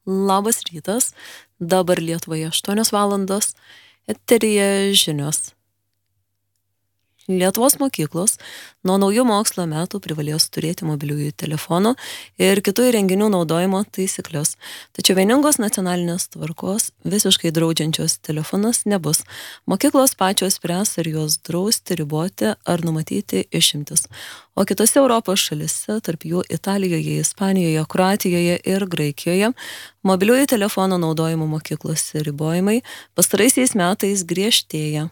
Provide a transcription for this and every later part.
Labas rytas, dabar Lietuvoje 8 valandos, eteryje žinios. Lietuvos mokyklos nuo naujų mokslo metų privalės turėti mobiliųjų telefonų ir kitų įrenginių naudojimo taisyklės. Tačiau vieningos nacionalinės tvarkos visiškai draudžiančios telefonus nebus. Mokyklos pačios spręs, ar juos drausti, riboti ar numatyti išimtis. O kitose Europos šalise, tarp jų Italijoje, Ispanijoje, Kroatijoje ir Graikijoje, mobiliųjų telefonų naudojimo mokyklose ribojimai pastaraisiais metais griežtėja.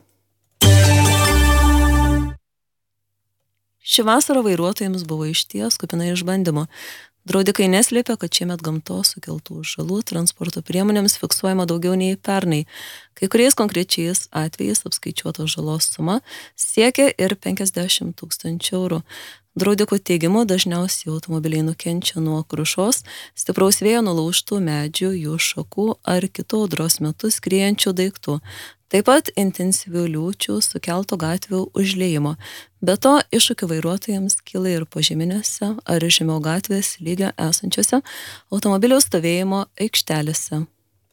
Ši vasara vairuotojams buvo išties kupina išbandymų. Draudikai neslėpia, kad šiemet gamtos sukeltų žalų transporto priemonėms fiksuojama daugiau nei pernai. Kai kuriais konkrečiais atvejais apskaičiuota žalos suma siekia ir 50 000 eurų. Draudikų teigimu dažniausiai automobiliai nukenčia nuo krušos, stipraus vėjo nulaužtų medžių, jų šakų ar kitų audros metu skriejančių daiktų. Taip pat intensyvių liūčių sukelto gatvių užliejimo. Be to, iššūkių vairuotojams kyla ir požeminėse ar žemiau gatvės lygio esančiose automobilio stovėjimo aikštelėse.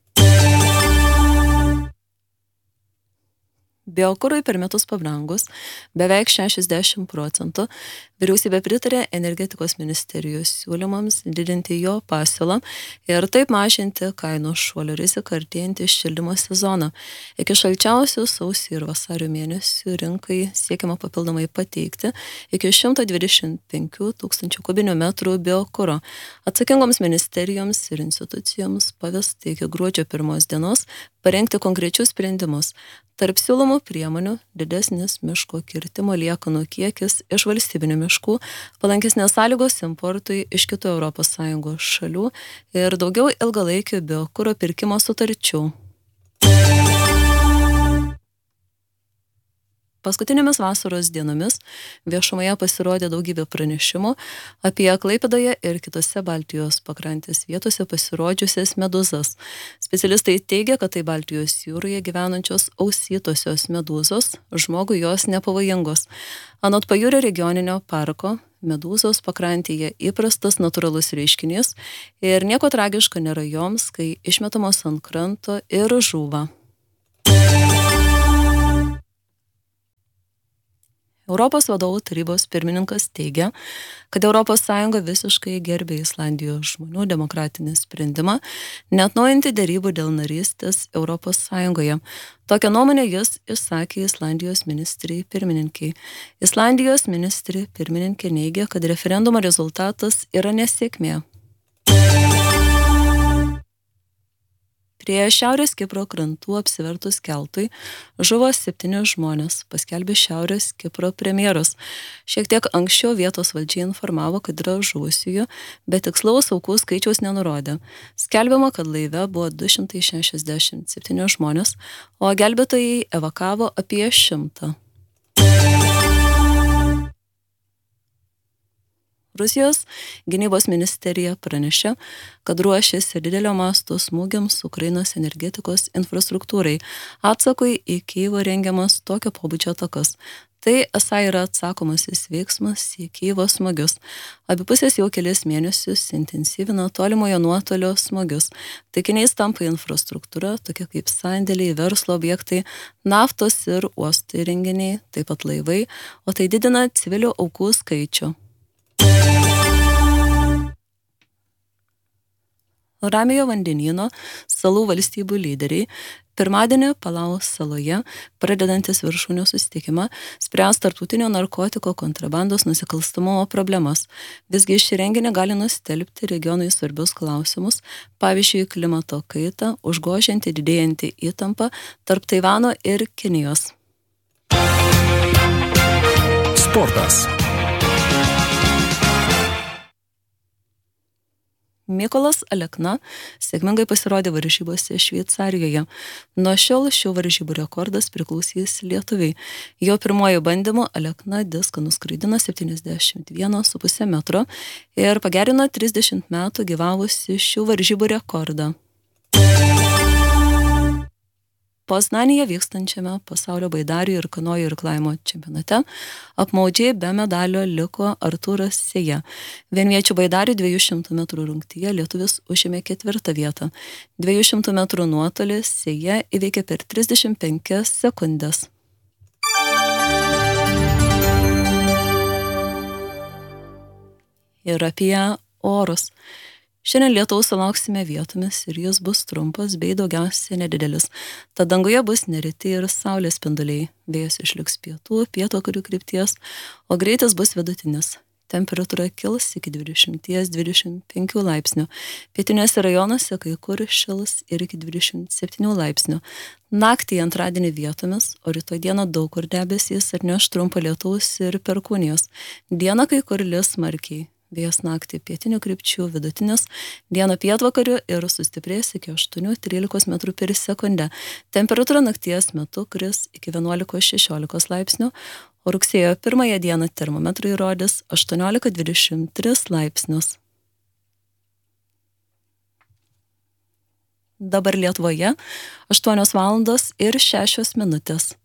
Biokurui per metus pabrangus beveik 60%, vyriausybė pritarė energetikos ministerijos siūlymams didinti jo pasiūlą ir taip mažinti kainų šuolio riziką artėjantį šildymo sezoną. Iki šalčiausių sausio ir vasario mėnesių rinkai siekiama papildomai pateikti iki 125 000 kubinių metrų biokuro. Atsakingoms ministerijoms ir institucijoms pavesta iki gruodžio 1 dienos parengti konkrečius sprendimus. Tarp siūlomų priemonių didesnis miško kirtimo liekanų kiekis iš valstybinių miškų, palankesnės sąlygos importui iš kitų ES šalių ir daugiau ilgalaikių biokuro pirkimo sutarčių. Paskutinėmis vasaros dienomis viešumoje pasirodė daugybė pranešimų apie Klaipėdoje ir kitose Baltijos pakrantės vietose pasirodžiusias medūzas. Specialistai teigia, kad tai Baltijos jūroje gyvenančios ausytosios medūzos, žmogui jos nepavojingos. Anot Pajūrio regioninio parko, medūzos pakrantėje įprastas natūralus reiškinys ir nieko tragiško nėra joms, kai išmetamos ant kranto ir žūva. Europos vadovų tarybos pirmininkas teigia, kad ES visiškai gerbė Islandijos žmonių demokratinį sprendimą neatnaujinti derybų dėl narystės ES. Tokią nuomonę jis išsakė Islandijos ministrei pirmininkiai. Islandijos ministrė pirmininkė neigia, kad referendumo rezultatas yra nesėkmė. Prie Šiaurės Kipro krantų apsivertus keltui žuvo 7 žmonės, paskelbė Šiaurės Kipro premjeras. Šiek tiek anksčiau vietos valdžia informavo, kad yra žuvusiųjų, bet tikslaus aukų skaičiaus nenurodė. Skelbiama, kad laive buvo 267 žmonės, o gelbėtojai evakavo apie 100. Rusijos gynybos ministerija pranešė, kad ruošiasi didelio masto smūgiams Ukrainos energetikos infrastruktūrai, atsakui į Kijevo rengiamas tokio pobūdžio atakas. Tai esą yra atsakomasis veiksmas į Kijevo smūgius. Abi pusės jau kelis mėnesius intensyvina tolimojo nuotolio smūgius. Taikiniais tampa infrastruktūra, tokia kaip sandėliai, verslo objektai, naftos ir uostų įrenginiai, taip pat laivai, o tai didina civilių aukų skaičių. Ramiojo vandenyno salų valstybių lyderiai pirmadienį Palaus saloje, pradedantis viršūnių susitikimą, spręs tarptautinio narkotiko kontrabandos nusikalstamumo problemas. Visgi šį renginį gali nustelbti regionui svarbius klausimus, pavyzdžiui, klimato kaitą, užgožianti didėjantį įtampą tarp Taivano ir Kinijos. Sportas. Mykolas Alekna sėkmingai pasirodė varžybose Šveicarijoje. Nuo šiol šių varžybų rekordas priklausys lietuviai. Jo pirmojo bandymu Alekna diską nuskraidino 71,5 metro ir pagerino 30 metų gyvavusi šių varžybų rekordą. Poznanėje vykstančiame pasaulio baidarių ir kanojų irklavimo čempionate apmaudžiai be medalio liko Artūras Sėja. Vienviečių baidarių 200 metrų rungtyje lietuvis užėmė 4. vietą. 200 metrų nuotolį Sėja įveikė per 35 sekundės. Ir apie orus. Šiandien lietaus sulauksime vietomis ir jis bus trumpas bei daugiausiai nedidelis. Tad danguje bus nereti ir saulės spinduliai. Vėjas išliks pietų, pietvakarių krypties, o greitis bus vidutinis. Temperatūra kils iki 20-25 laipsnių. Pietiniuose rajonuose kai kur šils ir iki 27 laipsnių. Naktį antradienį vietomis, o rytoj dieną daug kur debesys atneš trumpą lietaus ir perkūnijos. Dieną kai kur lis smarkiai. Vėjas naktį pietinių krypčių vidutinis, dieną pietvakarių ir sustiprės iki 8-13 metrų per sekundę. Temperatūra nakties metu kris iki 11-16 laipsnių, o rugsėjo 1 dieną termometrai rodys 18-23 laipsnius. Dabar Lietuvoje 8 valandos ir 6 minutės.